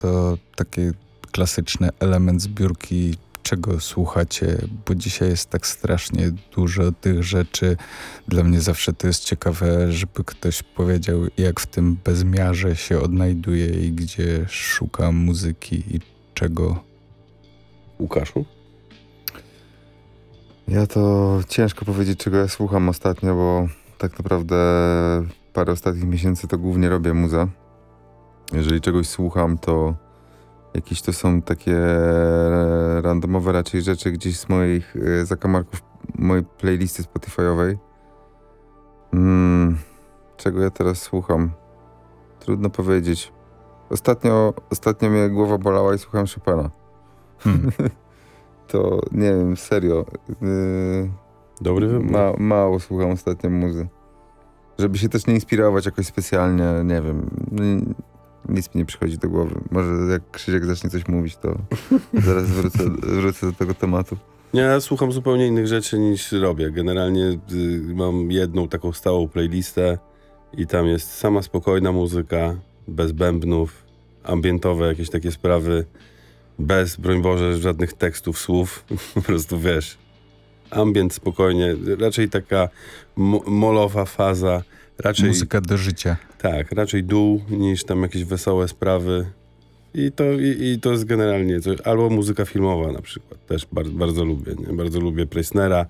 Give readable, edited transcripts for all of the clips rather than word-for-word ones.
to taki klasyczny element zbiórki, czego słuchacie, bo dzisiaj jest tak strasznie dużo tych rzeczy. Dla mnie zawsze to jest ciekawe, żeby ktoś powiedział, jak w tym bezmiarze się odnajduje i gdzie szuka muzyki i czego. Łukaszu? Ja to ciężko powiedzieć, czego ja słucham ostatnio, bo tak naprawdę parę ostatnich miesięcy to głównie robię muzę. Jeżeli czegoś słucham, to jakieś to są takie randomowe raczej rzeczy gdzieś z moich zakamarków, mojej playlisty Spotify'owej. Czego ja teraz słucham? Trudno powiedzieć. Ostatnio mnie głowa bolała i słuchałem Chopina. To nie wiem, serio. Dobry wybór. Mało słucham ostatnio muzy. Żeby się też nie inspirować jakoś specjalnie, nie wiem. Nic mi nie przychodzi do głowy. Może jak Krzysiek zacznie coś mówić, to zaraz wrócę do tego tematu. Nie, ja słucham zupełnie innych rzeczy niż robię. Generalnie mam jedną taką stałą playlistę i tam jest sama spokojna muzyka, bez bębnów, ambientowe jakieś takie sprawy, bez, broń Boże, żadnych tekstów, słów. Po prostu wiesz, ambient spokojnie, raczej taka molowa faza. Raczej, muzyka do życia. Tak, raczej dół niż tam jakieś wesołe sprawy. I to jest generalnie coś. Albo muzyka filmowa na przykład. Też bardzo lubię. Nie? Bardzo lubię Preissnera,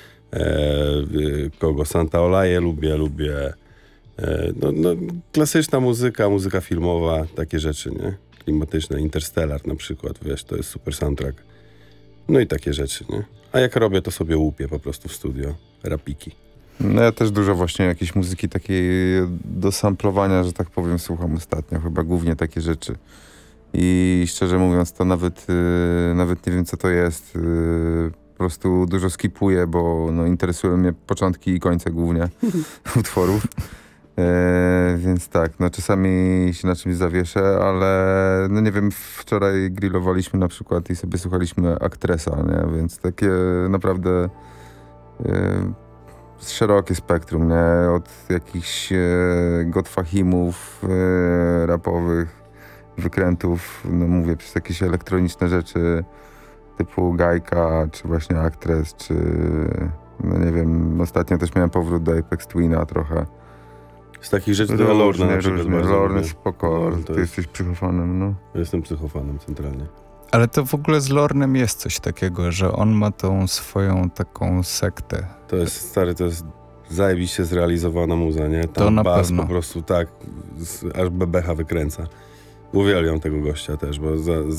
kogo Santaolaje lubię. Klasyczna muzyka filmowa, takie rzeczy, nie? Klimatyczne, Interstellar na przykład, wiesz, to jest super soundtrack. No i takie rzeczy, nie? A jak robię, to sobie łupię po prostu w studio. Rapiki. No ja też dużo właśnie jakiejś muzyki takiej do samplowania, że tak powiem, słucham ostatnio. Chyba głównie takie rzeczy. I szczerze mówiąc, to nawet nie wiem, co to jest. Po prostu dużo skipuję, bo no, interesują mnie początki i końce głównie utworów. Więc tak, no czasami się na czymś zawieszę, ale no nie wiem, wczoraj grillowaliśmy na przykład i sobie słuchaliśmy Aktresa, nie? Więc takie naprawdę szerokie spektrum, nie? Od jakichś godfahimów rapowych, wykrętów, no mówię, przez jakieś elektroniczne rzeczy typu Gajka, czy właśnie Actress, czy no nie wiem, ostatnio też miałem powrót do Apex Twina trochę. Z takich rzeczy to Lorna na przykład bardzo Lorna lubię. spoko, ty jesteś psychofanem, no. Jestem psychofanem centralnie. Ale to w ogóle z Lornem jest coś takiego, że on ma tą swoją taką sektę. To jest zajebiście zrealizowana muza, nie? Tam to na bas pewno. Po prostu tak, aż bebecha wykręca. Uwielbiam tego gościa też, bo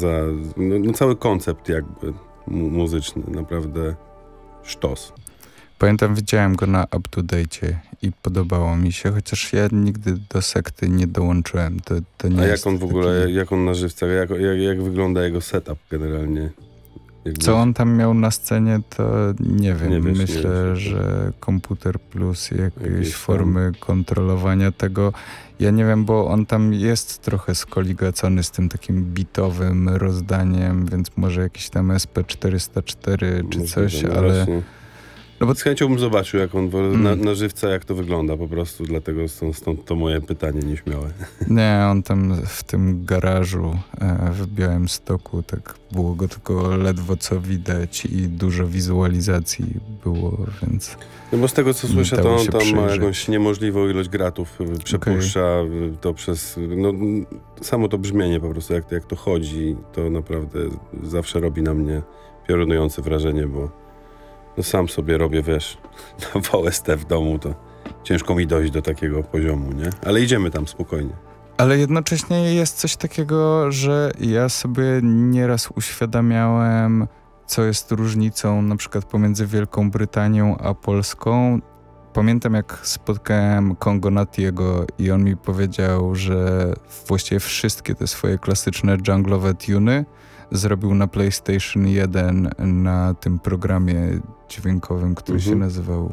no cały koncept jakby muzyczny, naprawdę sztos. Pamiętam, widziałem go na Up to Date i podobało mi się, chociaż ja nigdy do sekty nie dołączyłem. To nie A jest jak on w ogóle, taki... jak on na żywcach, jak wygląda jego setup generalnie? Jakby... Co on tam miał na scenie, to nie wiem. Nie wiesz, Myślę, że komputer plus jakieś tam. formy kontrolowania tego. Ja nie wiem, bo on tam jest trochę skoligacony z tym takim bitowym rozdaniem, więc może jakiś tam SP404 czy coś, no ale... Właśnie. No bo z chęcią bym zobaczył, jak on na żywca, jak to wygląda po prostu, dlatego stąd to moje pytanie nieśmiałe. nie, on tam w tym garażu w Białymstoku, tak było go tylko ledwo co widać i dużo wizualizacji było, więc... No bo z tego co słyszę, to on tam ma przejrzeć. jakąś niemożliwą ilość gratów, przepuszcza to przez, no samo to brzmienie po prostu, jak to chodzi, to naprawdę zawsze robi na mnie piorunujące wrażenie, bo no sam sobie robię, wiesz, na VST w domu, to ciężko mi dojść do takiego poziomu, nie? Ale idziemy tam spokojnie. Ale jednocześnie jest coś takiego, że ja sobie nieraz uświadamiałem, co jest różnicą na przykład pomiędzy Wielką Brytanią a Polską. Pamiętam, jak spotkałem Kongo Natiego i on mi powiedział, że właściwie wszystkie te swoje klasyczne dżunglowe tuny zrobił na PlayStation 1 na tym programie dźwiękowym, który się nazywał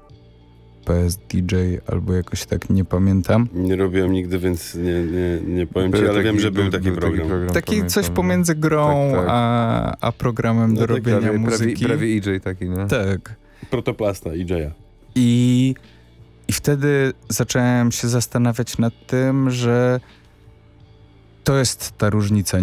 PS DJ albo jakoś tak, nie pamiętam. Nie robiłem nigdy, więc nie powiem ci, ale wiem, że był taki program. Taki coś pomiędzy grą tak. a programem do robienia muzyki. Prawie EJ taki, nie? Tak. Protoplasta EJ-a. I wtedy zacząłem się zastanawiać nad tym, że to jest ta różnica.